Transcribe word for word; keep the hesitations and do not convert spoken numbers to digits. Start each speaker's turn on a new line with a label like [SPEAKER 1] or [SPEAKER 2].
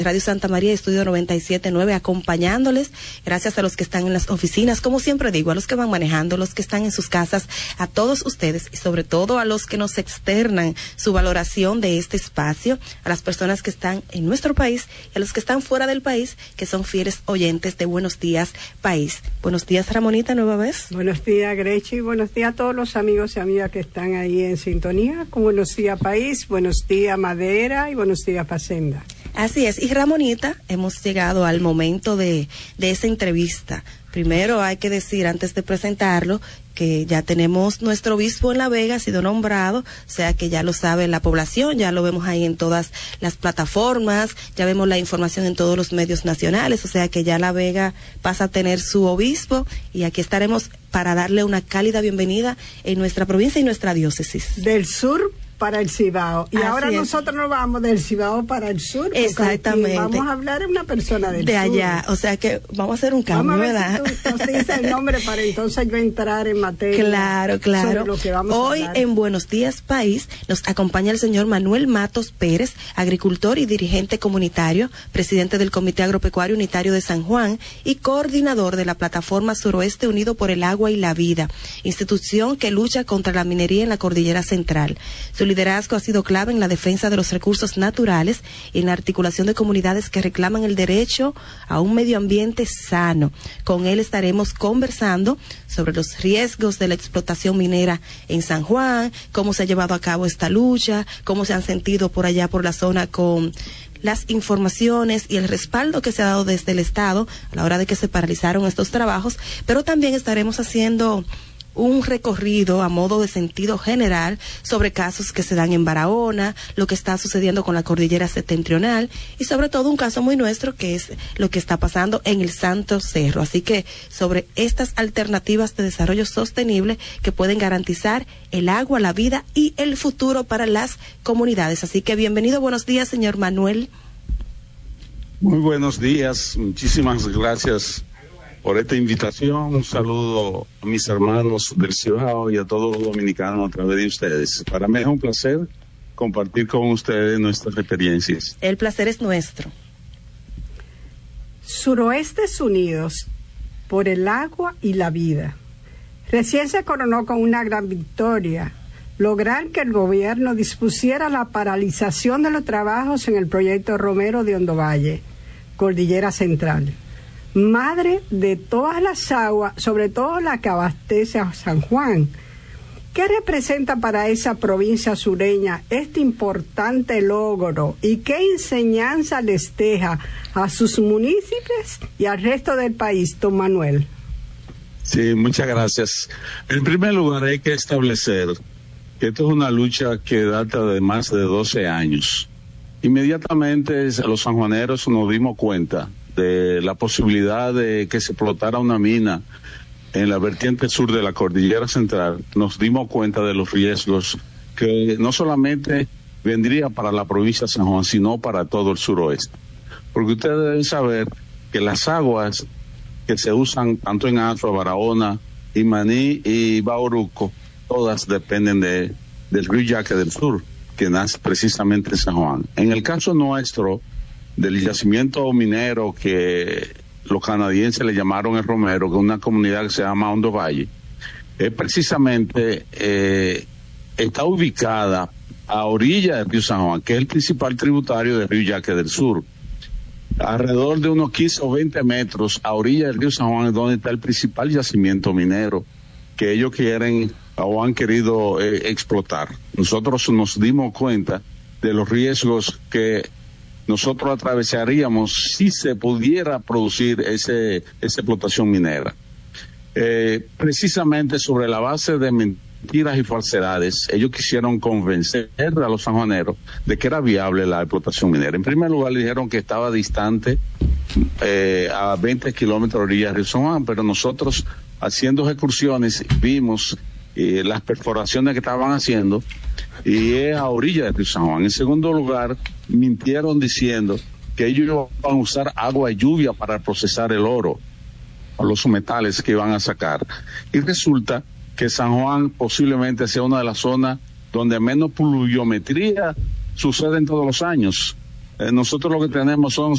[SPEAKER 1] Radio Santa María, Estudio noventa y siete punto nueve, acompañándoles, gracias a los que están en las oficinas, como siempre digo, a los que van manejando, los que están en sus casas, a todos ustedes y sobre todo a los que nos externan su valoración de este espacio, a las personas que están en nuestro país y a los que están fuera del país, que son fieles oyentes de Buenos Días País. Buenos días, Ramonita, nueva vez.
[SPEAKER 2] Buenos días, Grechi, buenos días a todos los amigos y amigas que están ahí en sintonía, con Buenos Días País, buenos días Madera y buenos días Facenda.
[SPEAKER 1] Así es, y Ramonita, hemos llegado al momento de, de esa entrevista. Primero hay que decir, antes de presentarlo, que ya tenemos nuestro obispo en La Vega, ha sido nombrado, o sea que ya lo sabe la población, ya lo vemos ahí en todas las plataformas, ya vemos la información en todos los medios nacionales, o sea que ya La Vega pasa a tener su obispo y aquí estaremos para darle una cálida bienvenida en nuestra provincia y nuestra diócesis.
[SPEAKER 2] Del sur para el Cibao. Y
[SPEAKER 1] Así
[SPEAKER 2] ahora
[SPEAKER 1] es.
[SPEAKER 2] Nosotros nos vamos del Cibao para el sur.
[SPEAKER 1] Exactamente.
[SPEAKER 2] Vamos a hablar de una persona del
[SPEAKER 1] de
[SPEAKER 2] sur.
[SPEAKER 1] allá, o sea que vamos a hacer un cambio,
[SPEAKER 2] vamos a ver
[SPEAKER 1] ¿verdad?
[SPEAKER 2] Si tú nos dices el nombre para entonces yo entrar en materia.
[SPEAKER 1] Claro, claro.
[SPEAKER 2] Sobre lo que vamos
[SPEAKER 1] Hoy
[SPEAKER 2] a hablar.
[SPEAKER 1] en Buenos Días País nos acompaña el señor Manuel Matos Pérez, agricultor y dirigente comunitario, presidente del Comité Agropecuario Unitario de San Juan y coordinador de la Plataforma Suroeste Unido por el Agua y la Vida, institución que lucha contra la minería en la Cordillera Central. Su liderazgo ha sido clave en la defensa de los recursos naturales y en la articulación de comunidades que reclaman el derecho a un medio ambiente sano. Con él estaremos conversando sobre los riesgos de la explotación minera en San Juan, cómo se ha llevado a cabo esta lucha, cómo se han sentido por allá por la zona con las informaciones y el respaldo que se ha dado desde el Estado a la hora de que se paralizaron estos trabajos, pero también estaremos haciendo un recorrido a modo de sentido general sobre casos que se dan en Barahona, lo que está sucediendo con la cordillera septentrional y sobre todo un caso muy nuestro que es lo que está pasando en el Santo Cerro. Así que sobre estas alternativas de desarrollo sostenible que pueden garantizar el agua, la vida y el futuro para las comunidades. Así que bienvenido, buenos días, señor Manuel.
[SPEAKER 3] Muy buenos días, muchísimas gracias por esta invitación. Un saludo a mis hermanos del Cibao y a todos los dominicanos a través de ustedes. Para mí es un placer compartir con ustedes nuestras experiencias.
[SPEAKER 1] El placer es nuestro.
[SPEAKER 2] Suroestes Unidos por el agua y la vida. Recién se coronó con una gran victoria, lograr que el gobierno dispusiera la paralización de los trabajos en el proyecto Romero de Hondo Valle, Cordillera Central. Madre de todas las aguas, sobre todo la que abastece a San Juan. ¿Qué representa para esa provincia sureña este importante logro y qué enseñanza les deja a sus municipios y al resto del país, don Manuel?
[SPEAKER 3] Sí, muchas gracias. En primer lugar, hay que establecer que esto es una lucha que data de más de doce años. Inmediatamente los sanjuaneros nos dimos cuenta de la posibilidad de que se explotara una mina en la vertiente sur de la Cordillera Central. Nos dimos cuenta de los riesgos que no solamente vendría para la provincia de San Juan, sino para todo el suroeste. Porque ustedes deben saber que las aguas que se usan tanto en Azua, Barahona, Imaní y Bauruco, todas dependen de, del río Yaque del Sur, que nace precisamente en San Juan. En el caso nuestro, del yacimiento minero que los canadienses le llamaron el Romero, que es una comunidad que se llama Hondo Valle, eh, precisamente eh, está ubicada a orilla del río San Juan, que es el principal tributario del río Yaque del Sur. Alrededor de unos quince o veinte metros a orilla del río San Juan es donde está el principal yacimiento minero que ellos quieren o han querido eh, explotar. Nosotros nos dimos cuenta de los riesgos que nosotros atravesaríamos si se pudiera producir ese, esa explotación minera. Eh, precisamente sobre la base de mentiras y falsedades, ellos quisieron convencer a los sanjuaneros de que era viable la explotación minera. En primer lugar, le dijeron que estaba distante eh, a veinte kilómetros de orilla del río San Juan, pero nosotros, haciendo excursiones, vimos eh, las perforaciones que estaban haciendo y es a orilla del río San Juan. En segundo lugar, mintieron diciendo que ellos van a usar agua y lluvia para procesar el oro o los metales que van a sacar. Y resulta que San Juan posiblemente sea una de las zonas donde menos pluviometría sucede en todos los años. Eh, nosotros lo que tenemos son